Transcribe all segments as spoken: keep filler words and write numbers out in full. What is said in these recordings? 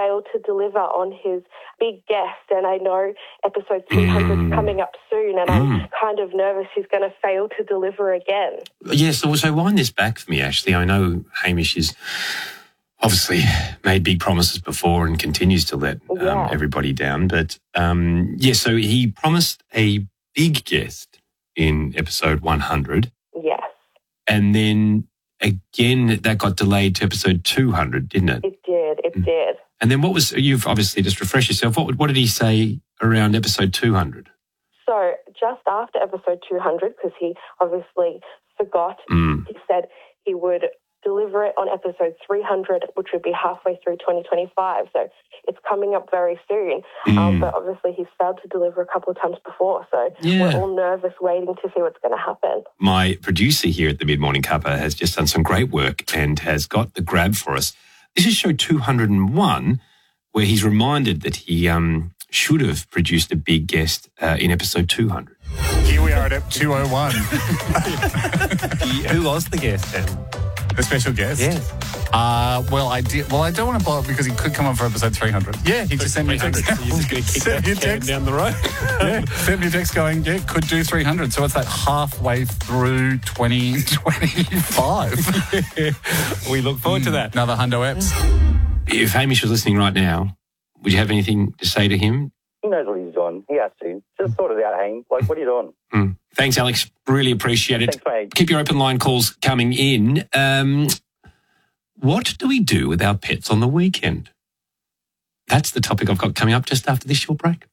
failed to deliver on his big guest, and I know episode three hundred is Mm. coming up soon, and Mm. I'm kind of nervous he's going to fail to deliver again. Yes, so, so wind this back for me, Ashley. I know Hamish is obviously made big promises before and continues to let um, Yeah. everybody down. But, um, yeah, so he promised a big guest in episode one hundred. Yes, And then again, that got delayed to episode two hundred, didn't it? it did. It Mm. did. And then what was, you've obviously just refreshed yourself, what, what did he say around episode two hundred? So just after episode two hundred, because he obviously forgot, Mm. he said he would deliver it on episode three hundred, which would be halfway through twenty twenty-five. So it's coming up very soon. Mm. Um, but obviously he's failed to deliver a couple of times before. So Yeah. we're all nervous waiting to see what's going to happen. My producer here at the Mid Morning Cuppa has just done some great work and has got the grab for us. This is show two hundred one, where he's reminded that he um, should have produced a big guest uh, in episode two hundred. Here we are at two oh one. Who was the guest then? The special guest? Yes. Uh, well, I did. Well, I don't want to bother because he could come on for episode three hundred. Yeah, he just sent me a text. So you're just going to kick Sent that me a can text. down the road? Yeah, sent me a text going, yeah, could do three hundred. So it's like halfway through twenty twenty-five. We look forward to that. Another hundo apps. If Hamish was listening right now, would you have anything to say to him? He knows what he's doing. He has to. Just sort it out, Haynes. Like, what are you doing? Mm. Thanks, Alex. Really appreciate it. Thanks, mate. Keep your open line calls coming in. Um, what do we do with our pets on the weekend? That's the topic I've got coming up just after this short break.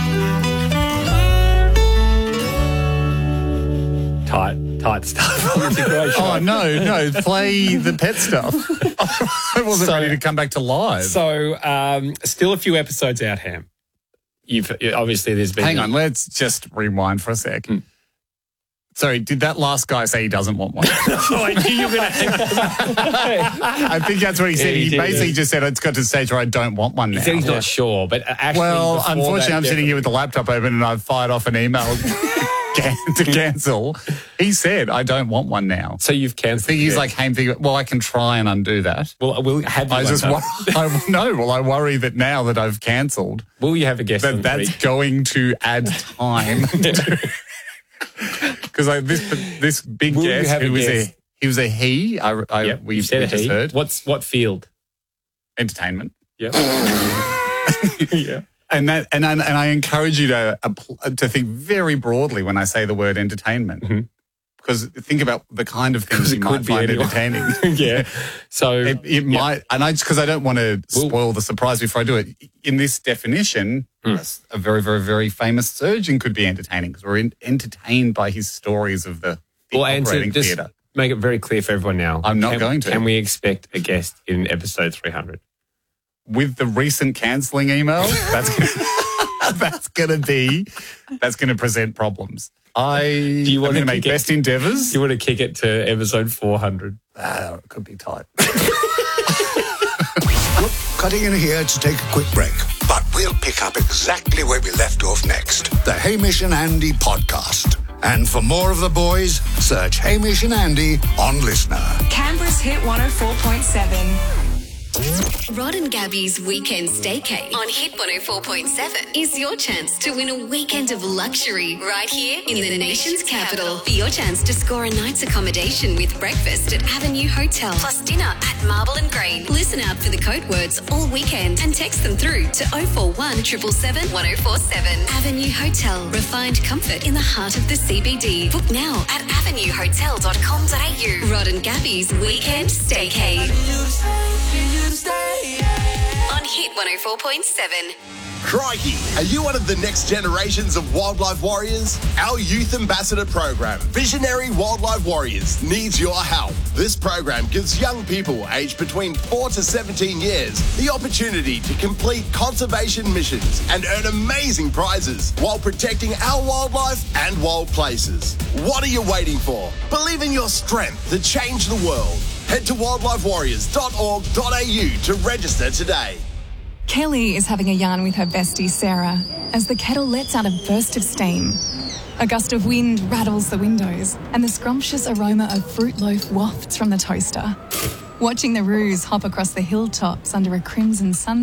Tight, tight stuff. on the situation. Oh, no, no. Play the pet stuff. I wasn't So- ready to come back to live. So, um, still a few episodes out, Ham. You've obviously there's been. Hang on, let's just rewind for a sec. Mm. Sorry, did that last guy say he doesn't want one? Oh, I knew you were going to. I think that's what he said. Yeah, he he did, basically yeah. just said, it's got to the stage where I don't want one now. He said he's not sure, but actually, Well, before unfortunately, that, I'm sitting here with the laptop open and I've fired off an email to cancel. He said, I don't want one now. So you've The cancelled. thing is, it. like, Haim, thinking, well, I can try and undo that. well, will have you I just, undone? wor- I, no, well, I worry that now that I've cancelled, Will you have a guest on that that's three? going to add time. Because like this, this big Will you guest have a who was guess? a he was a he. I, I Yep, we, you said we a just he. heard What's what field? entertainment. Yep. yeah. And that, and I, and I encourage you to appl- to think very broadly when I say the word entertainment, Mhm. because think about the kind of things you it might could be find anyone. entertaining. yeah. So It, it might, and I just because I don't want to Well- spoil the surprise before I do it. In this definition, Hmm. a very, very, very famous surgeon could be entertaining because we're in, entertained by his stories of the, the well, and to operating just theatre. make it very clear for everyone now. I'm not can, going to. Can we expect a guest in episode three hundred? With the recent cancelling email, that's gonna, that's going to be that's going to present problems. I Do you am want going to to make kick it- best endeavours. You want to kick it to episode four hundred? Ah, it could be tight. Cutting in here to take a quick break, but we'll pick up exactly where we left off next. The Hamish and Andy podcast. And for more of the boys, search Hamish and Andy on Listener. Canberra's Hit one oh four point seven. Rod and Gabby's Weekend Staycay on Hit one oh four point seven is your chance to win a weekend of luxury right here in the nation's capital. For your chance to score a night's accommodation with breakfast at Avenue Hotel plus dinner at Marble and Grain. Listen out for the code words all weekend and text them through to oh four one, seven seven seven, one oh four seven. Avenue Hotel. Refined comfort in the heart of the C B D. Book now at avenue hotel dot com dot a u. Rod and Gabby's Weekend Staycay. On Hit one oh four point seven. Crikey, are you one of the next generations of wildlife warriors? Our youth ambassador program, Visionary Wildlife Warriors, needs your help. This program gives young people aged between four to seventeen years the opportunity to complete conservation missions and earn amazing prizes while protecting our wildlife and wild places. What are you waiting for? Believe in your strength to change the world. Head to wildlife warriors dot org dot a u to register today. Kelly is having a yarn with her bestie Sarah as the kettle lets out a burst of steam. A gust of wind rattles the windows and the scrumptious aroma of fruit loaf wafts from the toaster. Watching the roos hop across the hilltops under a crimson sunset